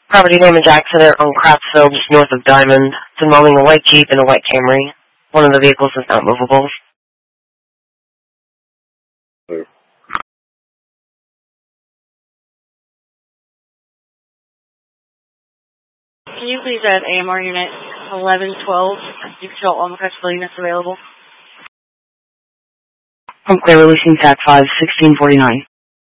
Property damage accident on Craftsville, just north of Diamond. It's involving a white Jeep and a white Camry. One of the vehicles is not movable. Can you please add AMR unit 1112? You can show all the Craftsville units available. I'm clear, releasing TAC 5, 1649.